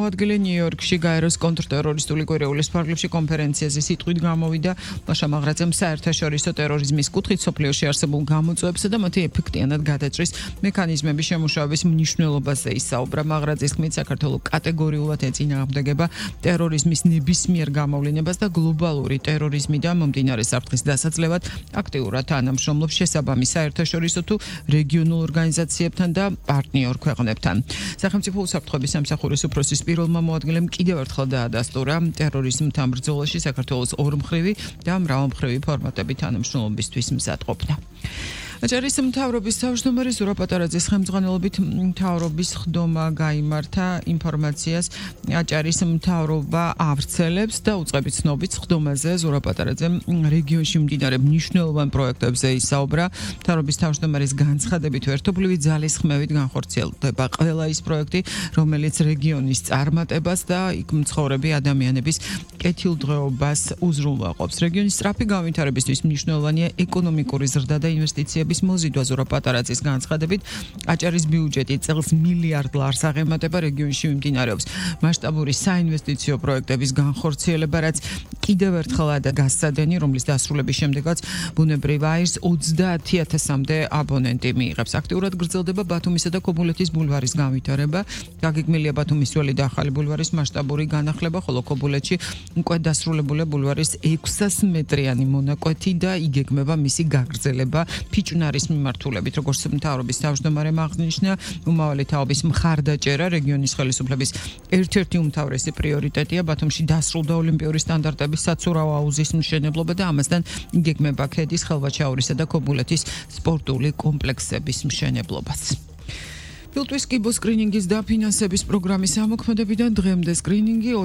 მოადგილე ნიუ-იორკში გაეროს კონტრტერორისტული კვირეულის ფარგლებში კონფერენციაზე სიტყვით გამოვიდა. ლაშა მაღრაძემ საერთაშორისო ტერორიზმის კუთხით სოფლიოში არსებულ გამოწვევებსა და მათი ეფექტიანად გადაჭრის მექანიზმების შემუშავების მნიშვნელობაზე ისაუბრა. მაღრაძის თქმით, საქართველო კატეგორიულად ეწინააღმდეგება ტერორიზმის ნებისმიერ გამოვლენებას და გლობალური ტერორიზმიდან მომდინარე საფრთხის დასაძლევად აქტიურად თანამშრომლობს შესაბამის საერთაშორისო თუ რეგიონულ ორგანიზაციებთან და პარტნიორ ქვეყნებთან. სახელმწიფო უსაფრთხოების სამსახურის უფროსის პირველმა მოადგილემ კიდევ ერთხელ დაადასტურა ტერორიზმთან ბრძოლაში საქართველოს ორმხრივი და მრავალმხრივი ფორმატებით თანამშრომლობისთვის მზადყოფნა. აჭარის მთავრობის თავმჯდომარე ზურაბ პატარაძის ხელმძღვანელობით მთავრობის ხდომა გაიმართა. ინფორმაციას აჭარის მთავრობა ავრცელებს და უწყებით ცნობით ხდომაზე ზურაბ პატარაძემ რეგიონში მიმდინარე მნიშვნელოვან პროექტებზე ისაუბრა. მთავრობის თავმჯდომარის განცხადებით ერთობლივი ძალის ხმევით განხორციელდება ყველა ის პროექტი, რომელიც რეგიონის წარმატებას და იქ მცხოვრები ადამიანების კეთილდღეობას უზრუნველყოფს. რეგიონის სწრაფი განვითარებისთვის მნიშვნელოვანია ეკონომიკური ზრდა და ინვესტიციების მოზიდვა. ზურაბ პატარაძის განცხადებით აჭარის ბიუჯეტი წელს $1 მილიარდ აღემატება. რეგიონში მიმდინარეობს მასშტაბური საინვესტიციო პროექტების განხორციელება, რაც კიდევ ერთხელ გასცადენი, რომლის დასრულების შემდეგაც ბუნებრივ აირს 30,000-მდე აბონენტი მიიღებს. აქტიურად გრძელდება ბათუმისა და ქობულეთის ბულვარის განვითარება. გაგეგმილია ბათუმის ძველი და ახალი ბულვარის მასშტაბური განახლება, ხოლო ქობულეთში უკვე დასრულებულია ბულვარის 600 მეტრიანი მონაკვეთი და იგეგმება მისი გაგრძელება ფიჭვნარის მიმართულებით. როგორც მთავრობის თავმჯდომარემ აღნიშნა, უმავალი თაობის მხარდაჭერა რეგიონის ხელისუფლების ერთ-ერთი უმთავრესი პრიორიტეტია. ბათუმში დასრულდა ოლიმპიური სტანდარტების საცურავ აუზის მშენებლობა და ამასთან იგეგმება ქედის, ხელვაჩაურისა და ქობულეთის სპორტული კომპლექსების მშენებლობაც. ფილტვის კიბოს სკრინინგის და ფინანსების პროგრამის ამოქმედებიდან დღემდე სკრინინგი